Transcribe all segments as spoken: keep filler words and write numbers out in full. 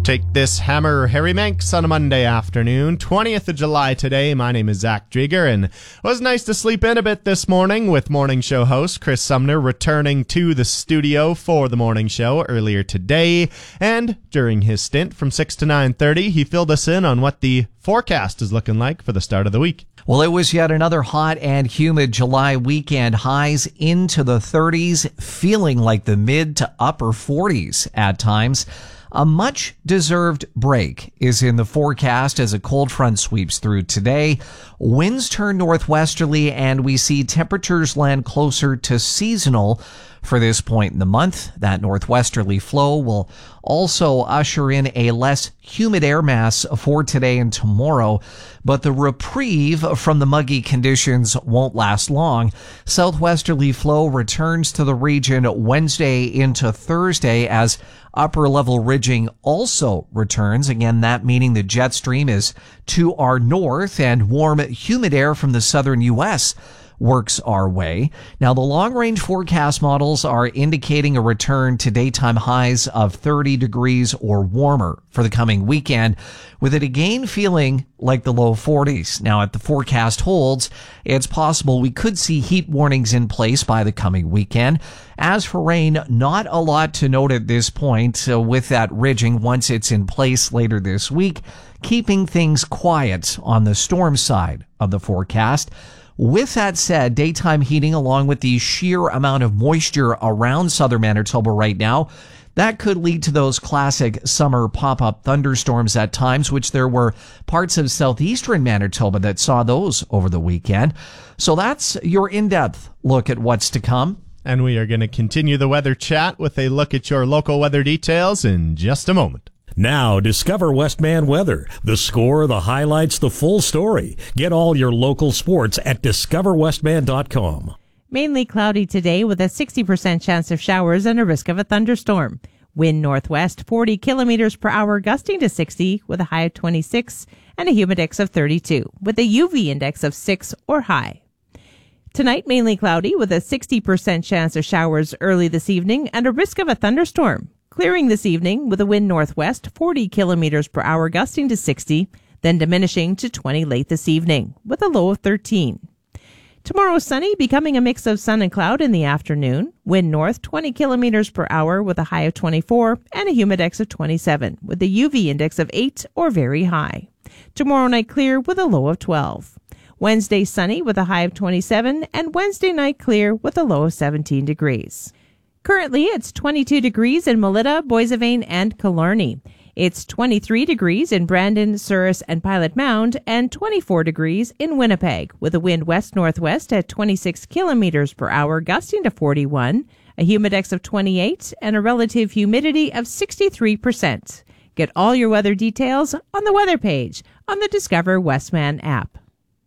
Take this hammer, Harry Manx, on a Monday afternoon, twentieth of July today. My name is Zach Drieger, and it was nice to sleep in a bit this morning with morning show host Chris Sumner returning to the studio for the morning show earlier today. And during his stint from six to nine thirty, he filled us in on what the forecast is looking like for the start of the week. Well, it was yet another hot and humid July weekend, highs into the thirties, feeling like the mid to upper forties at times. A much-deserved break is in the forecast as a cold front sweeps through today. Winds turn northwesterly, and we see temperatures land closer to seasonal for this point in the month. That northwesterly flow will also usher in a less humid air mass for today and tomorrow, but the reprieve from the muggy conditions won't last long. Southwesterly flow returns to the region Wednesday into Thursday as upper level ridging also returns. Again, that meaning the jet stream is to our north and warm, humid air from the southern U S works our way. Now, the long-range forecast models are indicating a return to daytime highs of thirty degrees or warmer for the coming weekend, with it again feeling like the low forties. Now, if the forecast holds, it's possible we could see heat warnings in place by the coming weekend. As for rain, not a lot to note at this point, uh, with that ridging once it's in place later this week, keeping things quiet on the storm side of the forecast. With that said, daytime heating, along with the sheer amount of moisture around southern Manitoba right now, that could lead to those classic summer pop-up thunderstorms at times, which there were parts of southeastern Manitoba that saw those over the weekend. So that's your in-depth look at what's to come. And we are going to continue the weather chat with a look at your local weather details in just a moment. Now, discover Westman Weather. The score, the highlights, the full story. Get all your local sports at discover westman dot com. Mainly cloudy today with a sixty percent chance of showers and a risk of a thunderstorm. Wind northwest forty kilometers per hour, gusting to sixty with a high of twenty-six and a humidex of thirty-two with a U V index of six or high. Tonight, mainly cloudy with a sixty percent chance of showers early this evening and a risk of a thunderstorm. Clearing this evening with a wind northwest forty kilometers per hour, gusting to sixty, then diminishing to twenty late this evening with a low of thirteen. Tomorrow, sunny, becoming a mix of sun and cloud in the afternoon. Wind north twenty kilometers per hour with a high of twenty-four and a humidex of twenty-seven with a U V index of eight or very high. Tomorrow night clear with a low of twelve. Wednesday sunny with a high of twenty-seven and Wednesday night clear with a low of seventeen degrees. Currently, it's twenty-two degrees in Melita, Boissevain, and Killarney. It's twenty-three degrees in Brandon, Souris, and Pilot Mound, and twenty-four degrees in Winnipeg, with a wind west-northwest at twenty-six kilometers per hour, gusting to forty-one, a humidex of twenty-eight, and a relative humidity of sixty-three percent. Get all your weather details on the weather page on the Discover Westman app.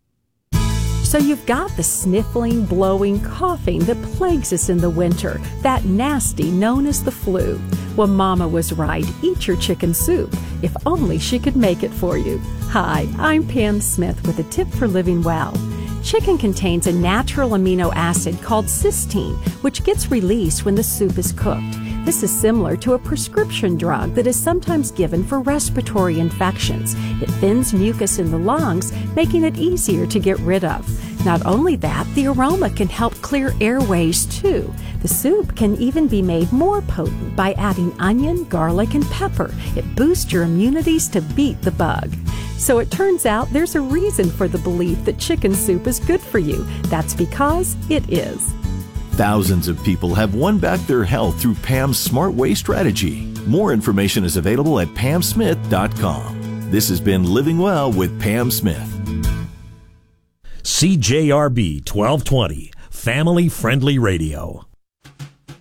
So you've got the sniffling, blowing, coughing that plagues us in the winter, that nasty known as the flu. Well, Mama was right. Eat your chicken soup, if only she could make it for you. Hi, I'm Pam Smith with a tip for living well. Chicken contains a natural amino acid called cysteine, which gets released when the soup is cooked. This is similar to a prescription drug that is sometimes given for respiratory infections. It thins mucus in the lungs, making it easier to get rid of. Not only that, the aroma can help clear airways too. The soup can even be made more potent by adding onion, garlic, and pepper. It boosts your immunities to beat the bug. So it turns out there's a reason for the belief that chicken soup is good for you. That's because it is. Thousands of people have won back their health through Pam's Smart Way strategy. More information is available at pam smith dot com. This has been Living Well with Pam Smith. C J R B twelve twenty, family-friendly radio.